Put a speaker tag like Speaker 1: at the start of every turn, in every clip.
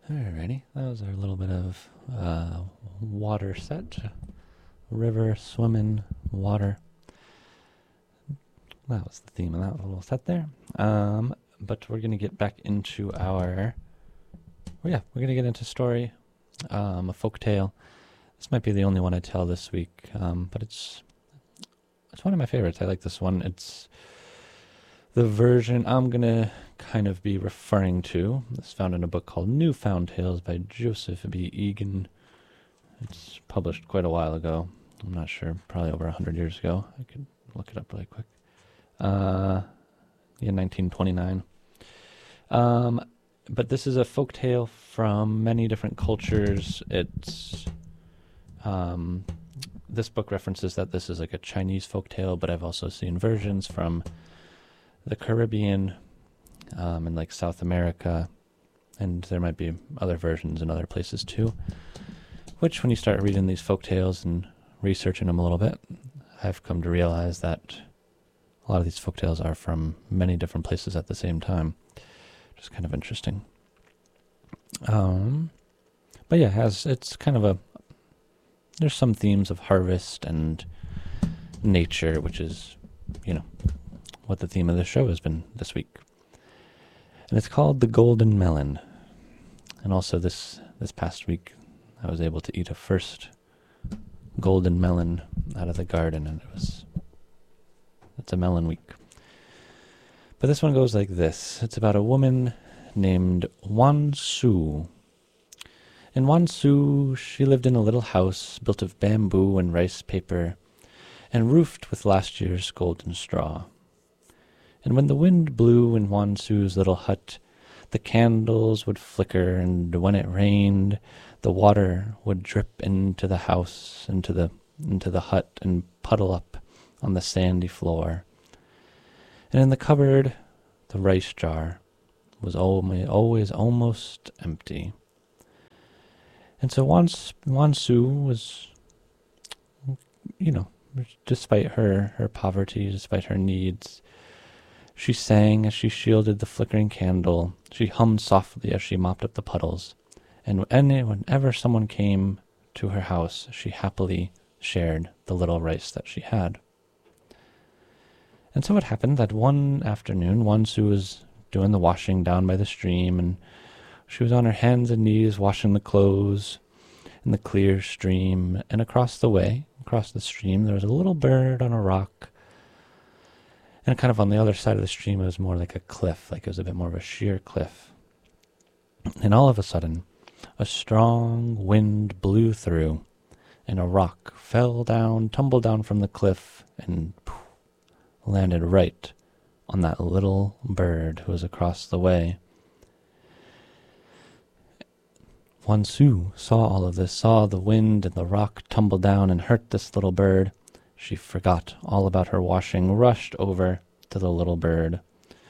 Speaker 1: Alrighty, that was our little bit of water set. River, swimming, water. That was the theme of that little set there. But we're going to get back into we're going to get into story, a folk tale. This might be the only one I tell this week, but it's one of my favorites. I like this one. It's the version I'm going to kind of be referring to. It's found in a book called Newfound Tales by Joseph B. Egan. It's published quite a while ago. I'm not sure, probably over 100 years ago. I could look it up really quick. 1929. But this is a folk tale from many different cultures. This book references that this is like a Chinese folk tale, but I've also seen versions from the Caribbean, and like South America, and there might be other versions in other places too. Which, when you start reading these folk tales and researching them a little bit, I've come to realize that a lot of these folk tales are from many different places at the same time, which is kind of interesting. But yeah, it's kind of there's some themes of harvest and nature, which is, what the theme of the show has been this week. And it's called The Golden Melon. And also this past week, I was able to eat a first golden melon out of the garden, and it's a melon week. But this one goes like this. It's about a woman named Wan Su. In Wan Su, she lived in a little house built of bamboo and rice paper and roofed with last year's golden straw. And when the wind blew in Wan Su's little hut, the candles would flicker, and when it rained, the water would drip into the house, into the hut, and puddle up on the sandy floor. And in the cupboard, the rice jar was always almost empty. And so Wan Su was, despite her poverty, despite her needs, she sang as she shielded the flickering candle. She hummed softly as she mopped up the puddles. And whenever someone came to her house, she happily shared the little rice that she had. And so it happened that one afternoon, Wan Su was doing the washing down by the stream, and she was on her hands and knees washing the clothes in the clear stream. And across the stream, there was a little bird on a rock. And kind of on the other side of the stream, it was more like a cliff, like it was a bit more of a sheer cliff. And all of a sudden, a strong wind blew through, and a rock tumbled down from the cliff, and landed right on that little bird who was across the way. Wan Su saw all of this, saw the wind and the rock tumble down and hurt this little bird. She forgot all about her washing, rushed over to the little bird,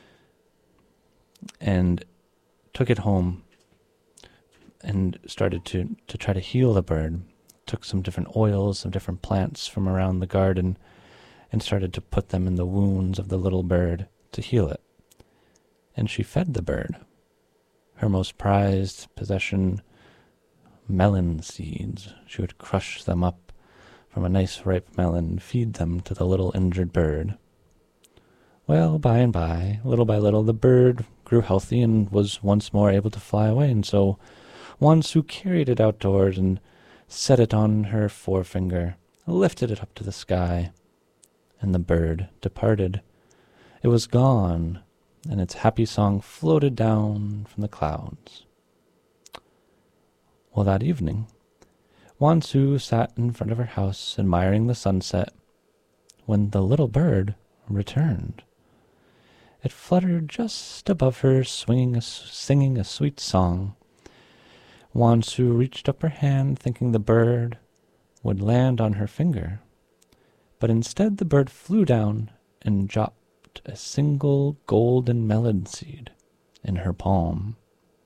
Speaker 1: and took it home and started to try to heal the bird. Took some different oils, some different plants from around the garden, and started to put them in the wounds of the little bird to heal it. And she fed the bird her most prized possession, melon seeds. She would crush them up from a nice ripe melon, feed them to the little injured bird. Well, by and by, little by little, the bird grew healthy and was once more able to fly away, and so Wan Su carried it outdoors and set it on her forefinger, lifted it up to the sky, and the bird departed. It was gone, and its happy song floated down from the clouds. Well, that evening, Wan Su sat in front of her house, admiring the sunset, when the little bird returned. It fluttered just above her, singing a sweet song. Wan Su reached up her hand, thinking the bird would land on her finger. But instead the bird flew down and dropped a single golden melon seed in her palm.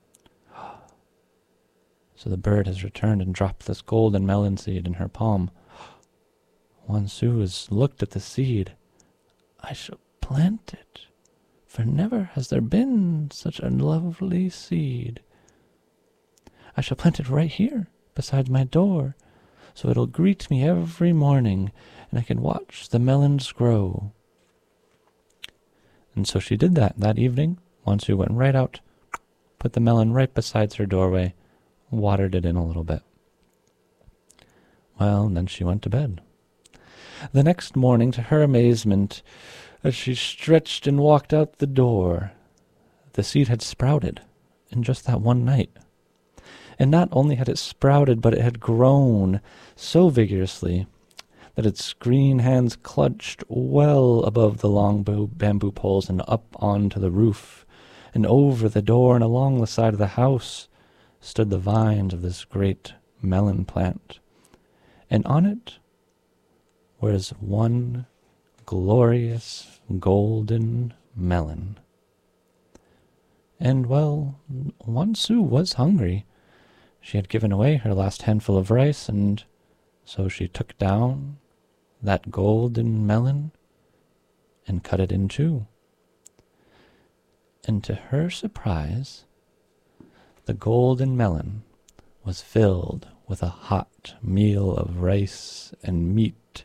Speaker 1: So the bird has returned and dropped this golden melon seed in her palm. Wan Su has looked at the seed. I shall plant it, for never has there been such a lovely seed. I shall plant it right here, beside my door, so it'll greet me every morning, and I can watch the melons grow." And so she did that evening. Wansu went right out, put the melon right beside her doorway, watered it in a little bit. Well, and then she went to bed. The next morning, to her amazement, as she stretched and walked out the door, the seed had sprouted in just that one night. And not only had it sprouted, but it had grown so vigorously that its green hands clutched well above the long bamboo poles and up onto the roof, and over the door and along the side of the house stood the vines of this great melon plant. And on it was one glorious golden melon. And, well, Wansu was hungry. She had given away her last handful of rice, and so she took down that golden melon and cut it in two. And to her surprise, the golden melon was filled with a hot meal of rice and meat.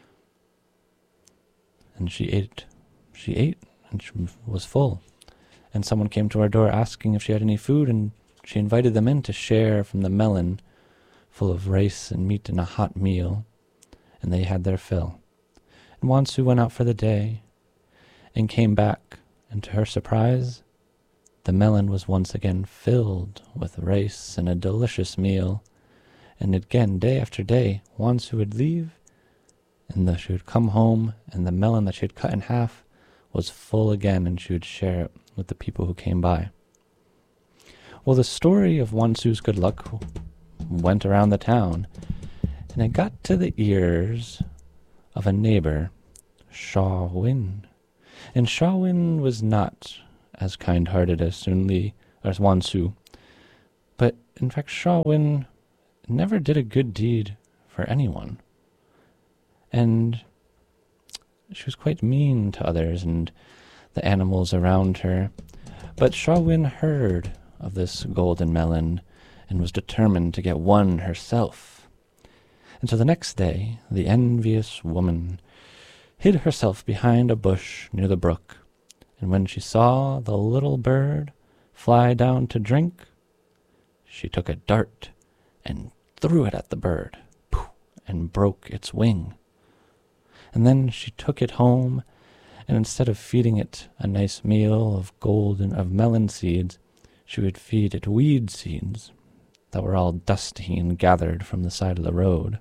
Speaker 1: And she ate, and she was full. And someone came to our door asking if she had any food, and she invited them in to share from the melon full of rice and meat and a hot meal, and they had their fill. And Wansu went out for the day and came back, and to her surprise, the melon was once again filled with rice and a delicious meal. And again, day after day, Wansu would leave, and she would come home, and the melon that she had cut in half was full again, and she would share it with the people who came by. Well, the story of Wansu's good luck went around the town, and it got to the ears of a neighbor, Shaw Win. And Shaw Win was not as kind-hearted as Wansu, but in fact Shaw Win never did a good deed for anyone. And she was quite mean to others and the animals around her. But Shaw Win heard of this golden melon and was determined to get one herself. And so the next day, the envious woman hid herself behind a bush near the brook, and when she saw the little bird fly down to drink, she took a dart and threw it at the bird, and broke its wing. And then she took it home, and instead of feeding it a nice meal of melon seeds, she would feed it weed seeds that were all dusty and gathered from the side of the road.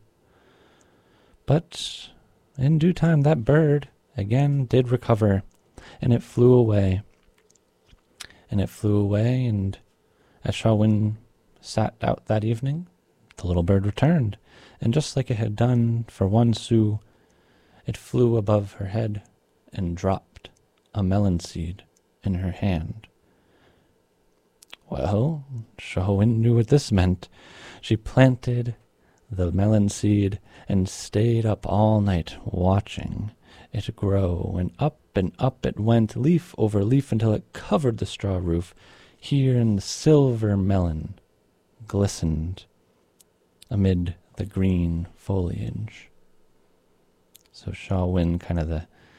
Speaker 1: But in due time that bird again did recover, and it flew away. And as Shaw Win sat out that evening, the little bird returned, and just like it had done for Wansu, it flew above her head and dropped a melon seed in her hand. Well, Shaw Win knew what this meant. She planted the melon seed and stayed up all night watching it grow, and up it went, leaf over leaf, until it covered the straw roof. Here in the silver melon glistened amid the green foliage. So Shaw Win, kind of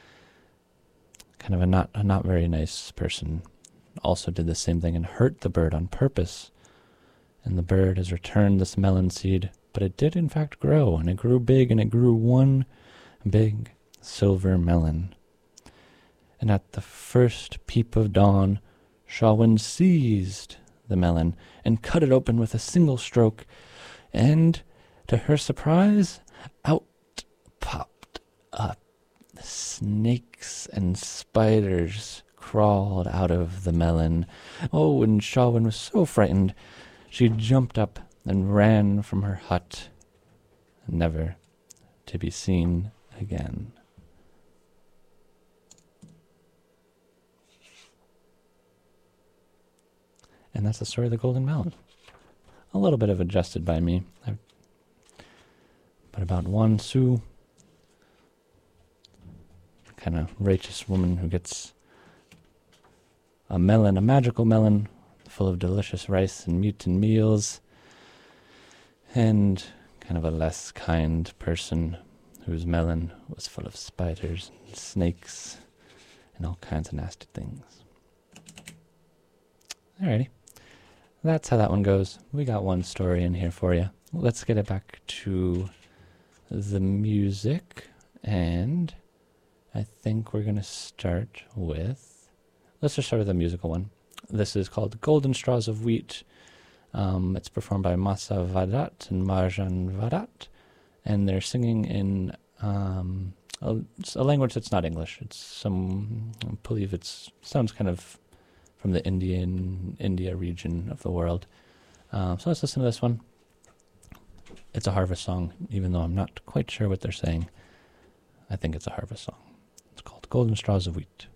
Speaker 1: a not very nice person, also did the same thing and hurt the bird on purpose. And the bird has returned this melon seed, but it did in fact grow, and it grew big, and it grew one big silver melon. And at the first peep of dawn, Shaw Win seized the melon and cut it open with a single stroke, and to her surprise, out popped up snakes and spiders crawled out of the melon. Oh, and Shaw Win was so frightened, she jumped up and ran from her hut, never to be seen again. And that's the story of the golden melon. A little bit of adjusted by me. But about Wansu, kind of righteous woman who gets a melon, a magical melon, full of delicious rice and meat and meals, and kind of a less kind person whose melon was full of spiders and snakes and all kinds of nasty things. Alrighty. That's how that one goes. We got one story in here for you. Let's get it back to the music, and I think we're going to start with... Let's just start with a musical one. This is called Golden Straws of Wheat. It's performed by Masa Vadat and Marjan Vadat, and they're singing in a language that's not English. It's some... I believe it sounds kind of from the India region of the world. So let's listen to this one. It's a harvest song, even though I'm not quite sure what they're saying. I think it's a harvest song. It's called Golden Straws of Wheat.